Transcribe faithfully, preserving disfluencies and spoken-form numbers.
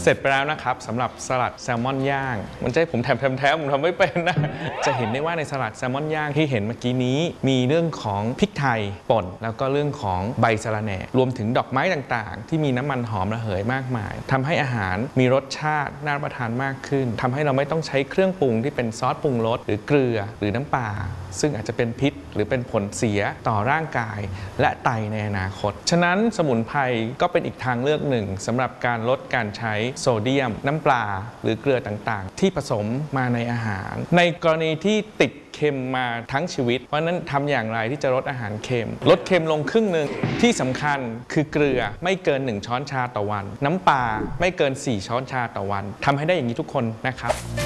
เสร็จไปแล้วนะครับสำหรับสลัดแซลมอนย่างมันจะให้ผมแถมแถมผมทำไม่เป็นนะจะเห็นได้ว่าในสลัดแซลมอนย่างที่เห็นเมื่อกี้นี้มีเรื่องของพริกไทยป่นแล้วก็เรื่องของใบสะระแหน่รวมถึงดอกไม้ต่างๆที่มีน้ำมันหอมระเหยมากมายทำให้อาหารมีรสชาติน่ารับประทานมากขึ้นทำให้เราไม่ต้องใช้เครื่องปรุงที่เป็นซอสปรุงรสหรือเกลือหรือน้ำปลาซึ่งอาจจะเป็นพิษหรือเป็นผลเสียต่อร่างกายและไตในอนาคตฉะนั้นสมุนไพรก็เป็นอีกทางเลือกหนึ่งสำหรับการลดการใช้โซเดียมน้ำปลาหรือเกลือต่างๆที่ผสมมาในอาหารในกรณีที่ติดเค็มมาทั้งชีวิตเพราะนั้นทำอย่างไรที่จะลดอาหารเค็มลดเค็มลงครึ่งหนึ่งที่สำคัญคือเกลือไม่เกินหนึ่งช้อนชาต่อวันน้ำปลาไม่เกินสี่ช้อนชาต่อวันทำให้ได้อย่างนี้ทุกคนนะครับ